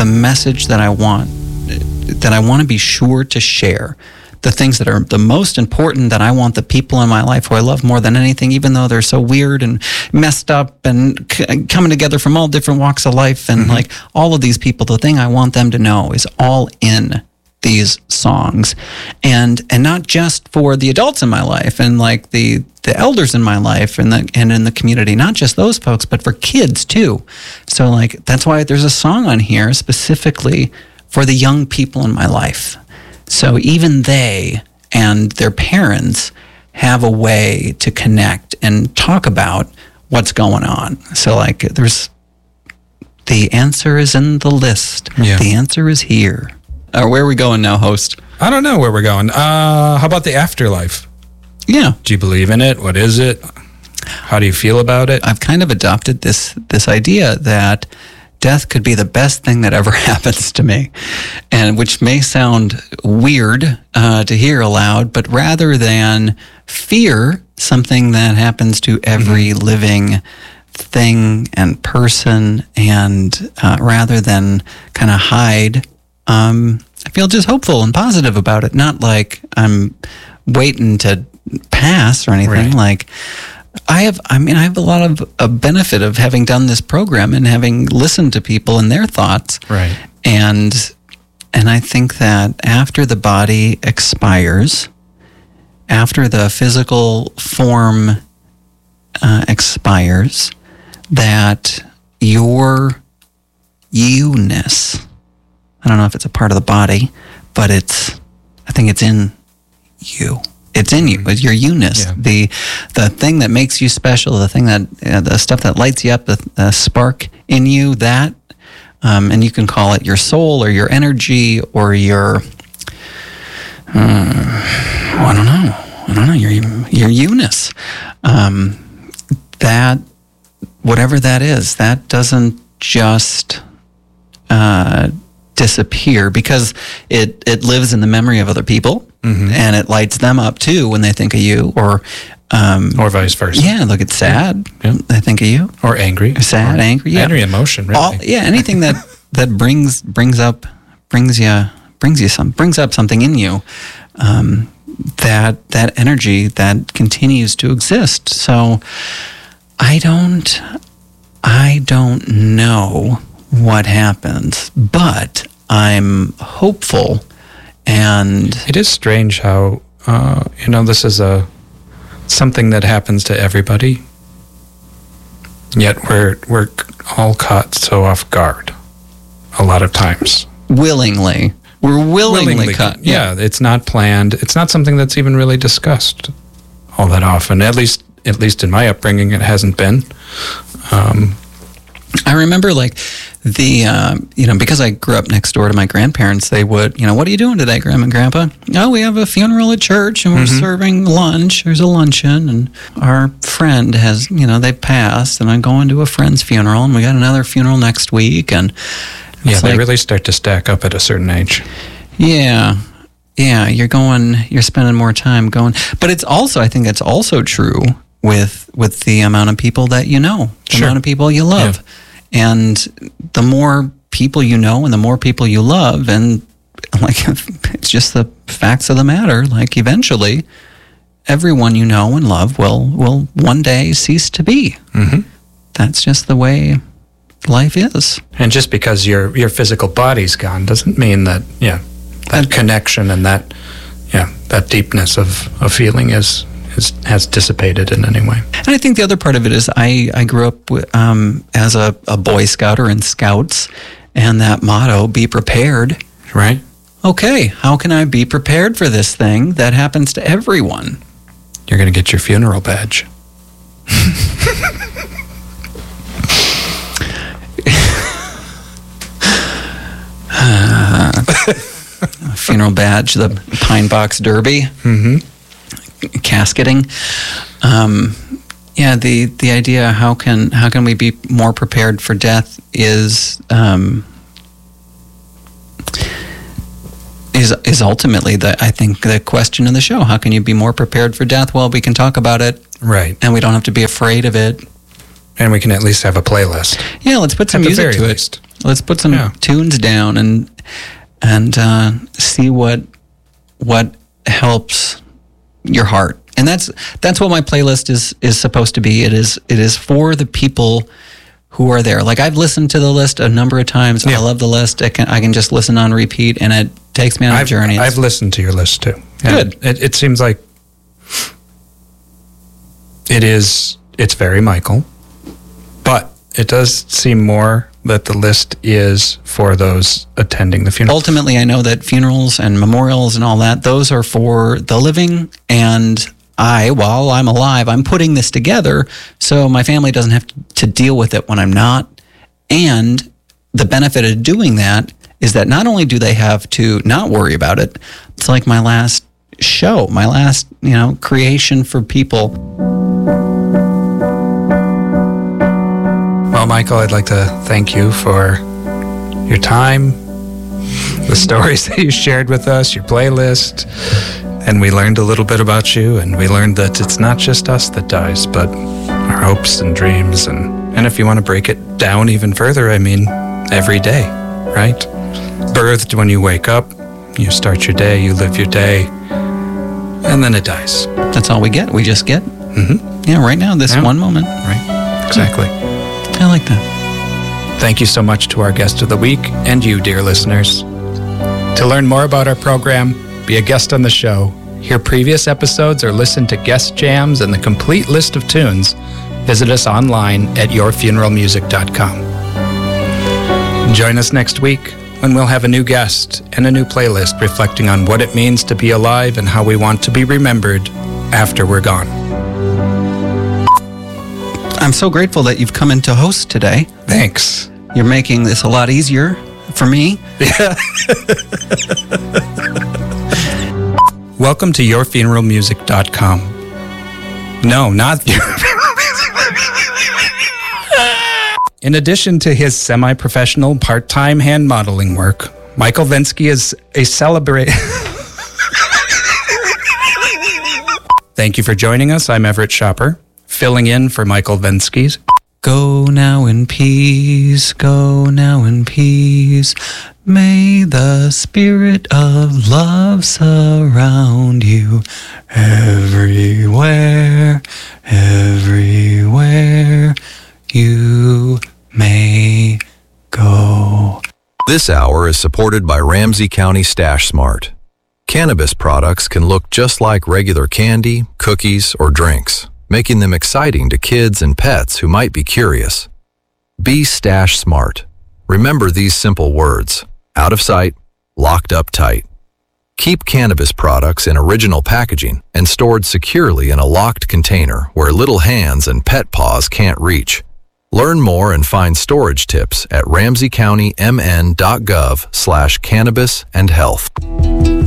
message that I want to be sure to share. The things that are the most important that I want the people in my life who I love more than anything, even though they're so weird and messed up and coming together from all different walks of life and like all of these people, the thing I want them to know is all in these songs, and not just for the adults in my life and like the elders in my life and in the community, not just those folks, but for kids too. So like that's why there's a song on here specifically for the young people in my life. So even they and their parents have a way to connect and talk about what's going on. So like there's the answer is in the list. Yeah. The answer is here. Where are we going now, host? I don't know where we're going. How about the afterlife? Yeah. Do you believe in it? What is it? How do you feel about it? I've kind of adopted this idea that death could be the best thing that ever happens to me, and which may sound weird to hear aloud, but rather than fear something that happens to every living thing and person, and rather than kind of hide, I feel just hopeful and positive about it. Not like I'm waiting to pass or anything. Right. Like I have a lot of a benefit of having done this program and having listened to people and their thoughts. Right. And I think that after the body expires, after the physical form expires, that your you-ness, I don't know if it's a part of the body, but I think it's in you. It's in you. It's your you-ness. Yeah. The thing that makes you special, the thing that, the stuff that lights you up, the spark in you, that, and you can call it your soul or your energy or your, I don't know, your you-ness. That, whatever that is, that doesn't just disappear, because it lives in the memory of other people, and it lights them up too when they think of you, or vice versa. Yeah, look, it's sad. Yeah. They think of you, or angry, sad, angry, yeah, angry emotion. Really, anything that brings up something in you, that energy that continues to exist. So I don't know what happens, but I'm hopeful. And it is strange how this is something that happens to everybody, yet we're all caught so off guard a lot of times. We're willingly caught. Yeah, it's not planned. It's not something that's even really discussed all that often. At least in my upbringing, it hasn't been. I remember because I grew up next door to my grandparents, they would, what are you doing today, Grandma and Grandpa? Oh, we have a funeral at church and we're serving lunch. There's a luncheon and our friend has, they passed, and I'm going to a friend's funeral and we got another funeral next week. And they really start to stack up at a certain age. Yeah. Yeah. You're spending more time going, but I think it's also true with the amount of people that you know, the amount of people you love. Yeah. And the more people you know and the more people you love, and it's just the facts of the matter, eventually everyone you know and love will one day cease to be. Mm-hmm. That's just the way life is. And just because your physical body's gone doesn't mean that connection and that deepness of feeling has dissipated in any way. And I think the other part of it is I grew up as a Boy Scout or in Scouts, and that motto, be prepared. Right. Okay, how can I be prepared for this thing that happens to everyone? You're going to get your funeral badge. Funeral badge, the Pine Box Derby. Mm-hmm. Casketing. The idea, how can we be more prepared for death is ultimately I think the question of the show. How can you be more prepared for death? Well, we can talk about it, right, and we don't have to be afraid of it, and we can at least have a playlist. Yeah, let's put some music to it. Let's put some tunes down and see what helps your heart. And that's what my playlist is supposed to be. It is for the people who are there. Like, I've listened to the list a number of times. I love the list. I can just listen on repeat, and it takes me on a journey. I've listened to your list too. Good. It seems like it's very Michael, but it does seem more that the list is for those attending the funeral. Ultimately, I know that funerals and memorials and all that, those are for the living, and while I'm alive, I'm putting this together so my family doesn't have to deal with it when I'm not. And the benefit of doing that is that not only do they have to not worry about it, it's like my last show, my last, creation for people. Well, Michael, I'd like to thank you for your time, the stories that you shared with us, your playlist, and we learned a little bit about you, and we learned that it's not just us that dies, but our hopes and dreams, and if you want to break it down even further, I mean, every day, right? Birthed when you wake up, you start your day, you live your day, and then it dies. That's all we get. We just get. Mm-hmm. Yeah, right now, this one moment. Right, exactly. I like that. Thank you so much to our guest of the week and you, dear listeners. To learn more about our program, be a guest on the show, hear previous episodes, or listen to guest jams and the complete list of tunes, visit us online at yourfuneralmusic.com. Join us next week when we'll have a new guest and a new playlist reflecting on what it means to be alive and how we want to be remembered after we're gone. I'm so grateful that you've come in to host today. Thanks. You're making this a lot easier for me. Yeah. Welcome to yourfuneralmusic.com. No, not In addition to his semi-professional part-time hand modeling work, Michael Vensky is a celebrate. Thank you for joining us. I'm Everett Shopper, filling in for Michael Vensky. Go now in peace, go now in peace. May the spirit of love surround you everywhere, everywhere you may go. This hour is supported by Ramsey County Stash Smart. Cannabis products can look just like regular candy, cookies, or drinks, making them exciting to kids and pets who might be curious. Be Stash Smart. Remember these simple words: out of sight, locked up tight. Keep cannabis products in original packaging and stored securely in a locked container where little hands and pet paws can't reach. Learn more and find storage tips at ramseykountymn.gov/cannabis and health.